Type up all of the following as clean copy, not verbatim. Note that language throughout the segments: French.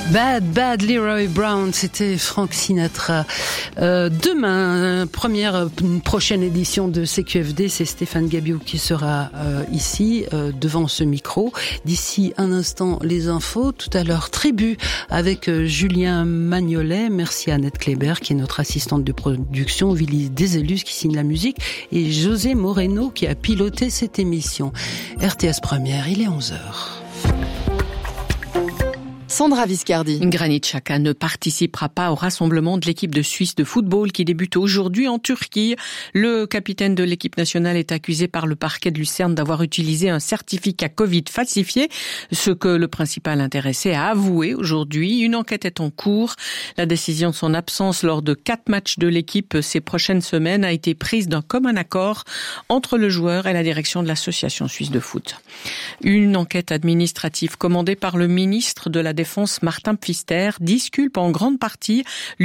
Bad Leroy Brown, c'était Frank Sinatra. Demain, prochaine édition de CQFD, c'est Stéphane Gabiou qui sera ici, devant ce micro. D'ici un instant, les infos. Tout à l'heure, Tribu avec Julien Magnolet. Merci à Annette Kléber, qui est notre assistante de production, Willy Deselus qui signe la musique, et José Moreno qui a piloté cette émission. RTS Première, il est 11h. Sandra Viscardi. Granit Xhaka ne participera pas au rassemblement de l'équipe de Suisse de football qui débute aujourd'hui en Turquie. Le capitaine de l'équipe nationale est accusé par le parquet de Lucerne d'avoir utilisé un certificat Covid falsifié, ce que le principal intéressé a avoué aujourd'hui. Une enquête est en cours. La décision de son absence lors de 4 matchs de l'équipe ces prochaines semaines a été prise d'un commun accord entre le joueur et la direction de l'association suisse de foot. Une enquête administrative commandée par le ministre de la Défense Martin Pfister disculpe en grande partie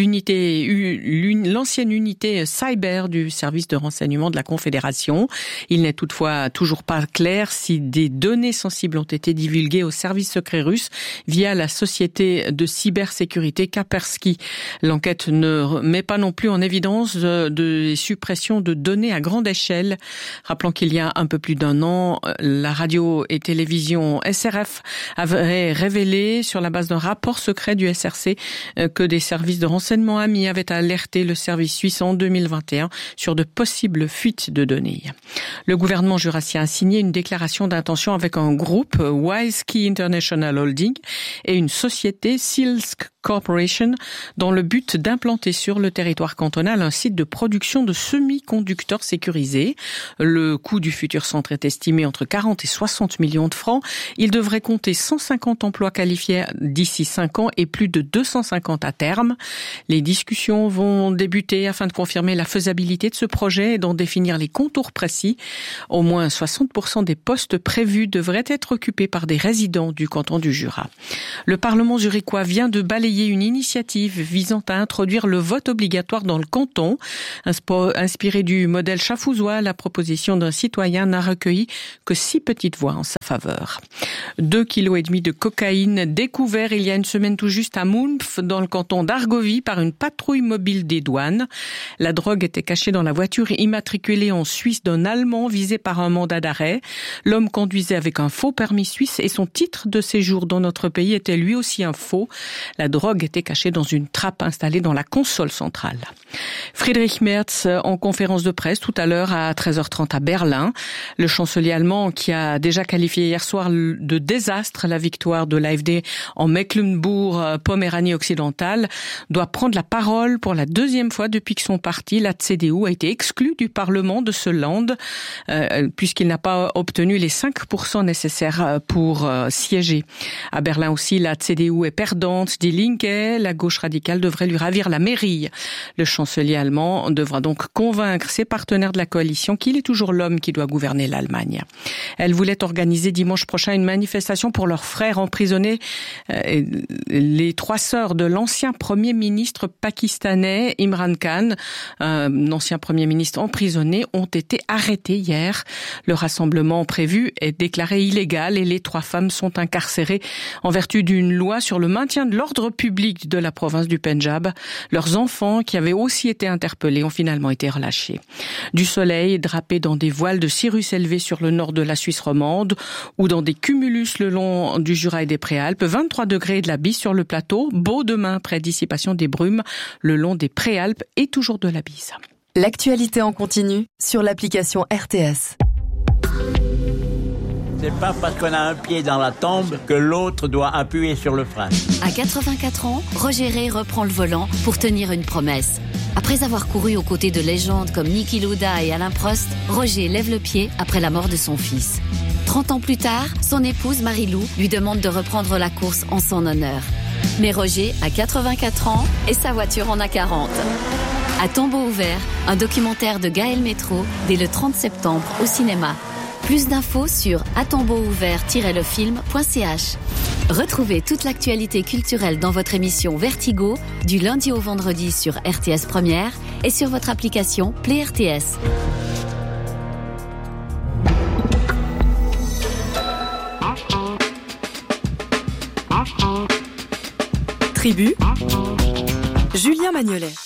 l'ancienne unité cyber du service de renseignement de la Confédération. Il n'est toutefois toujours pas clair si des données sensibles ont été divulguées au service secret russe via la société de cybersécurité Kaspersky. L'enquête ne met pas non plus en évidence de suppression de données à grande échelle. Rappelons qu'il y a un peu plus d'un an, la radio et télévision SRF avait révélé sur la base d'un rapport secret du SRC que des services de renseignement amis avaient alerté le service suisse en 2021 sur de possibles fuites de données. Le gouvernement jurassien a signé une déclaration d'intention avec un groupe, WiseKey International Holding, et une société, Silsk Corporation, dans le but d'implanter sur le territoire cantonal un site de production de semi-conducteurs sécurisés. Le coût du futur centre est estimé entre 40 et 60 millions de francs. Il devrait compter 150 emplois qualifiés d'ici 5 ans et plus de 250 à terme. Les discussions vont débuter afin de confirmer la faisabilité de ce projet et d'en définir les contours précis. Au moins 60% des postes prévus devraient être occupés par des résidents du canton du Jura. Le Parlement zurichois vient de balayer une initiative visant à introduire le vote obligatoire dans le canton. Inspiré du modèle schaffhausois, la proposition d'un citoyen n'a recueilli que 6 petites voix en sa faveur. 2,5 kg de cocaïne découvert il y a une semaine tout juste à Mulmpf, dans le canton d'Argovie, par une patrouille mobile des douanes. La drogue était cachée dans la voiture immatriculée en Suisse d'un Allemand visé par un mandat d'arrêt. L'homme conduisait avec un faux permis suisse et son titre de séjour dans notre pays était lui aussi un faux. La drogue était cachée dans une trappe installée dans la console centrale. Friedrich Merz en conférence de presse tout à l'heure à 13h30 à Berlin. Le chancelier allemand, qui a déjà qualifié hier soir de désastre la victoire de l'AfD en Mecklembourg-Poméranie occidentale, doit prendre la parole pour la 2e fois depuis que son parti, la CDU, a été exclu du Parlement de ce Land, puisqu'il n'a pas obtenu les 5% nécessaires pour siéger. À Berlin aussi, la CDU est perdante. Die Linke, la gauche radicale, devrait lui ravir la mairie. Le chancelier allemand devra donc convaincre ses partenaires de la coalition qu'il est toujours l'homme qui doit gouverner l'Allemagne. Elle voulait organiser dimanche prochain une manifestation pour leurs frères emprisonnés. Les 3 sœurs de l'ancien Premier ministre pakistanais Imran Khan, ancien Premier ministre emprisonné, ont été arrêtées hier. Le rassemblement prévu est déclaré illégal et les 3 femmes sont incarcérées en vertu d'une loi sur le maintien de l'ordre public de la province du Pendjab. Leurs enfants, qui avaient aussi été interpellés, ont finalement été relâchés. Du soleil drapé dans des voiles de cirrus élevés sur le nord de la Suisse romande ou dans des cumulus le long du Jura et des Préalpes. 23 degrés de la bise sur le plateau. Beau demain, près dissipation des brumes le long des Préalpes et toujours de la bise. L'actualité en continu sur l'application RTS. C'est pas parce qu'on a un pied dans la tombe que l'autre doit appuyer sur le frein. À 84 ans, Roger Ray reprend le volant pour tenir une promesse. Après avoir couru aux côtés de légendes comme Niki Lauda et Alain Prost, Roger lève le pied après la mort de son fils. 30 ans plus tard, son épouse Marie-Lou lui demande de reprendre la course en son honneur. Mais Roger a 84 ans et sa voiture en a 40. À tombeau ouvert, un documentaire de Gaël Métro dès le 30 septembre au cinéma. Plus d'infos sur atombeauouvert-lefilm.ch. Retrouvez toute l'actualité culturelle dans votre émission Vertigo du lundi au vendredi sur RTS Première et sur votre application Play RTS. Tribu, Julien Magnolet.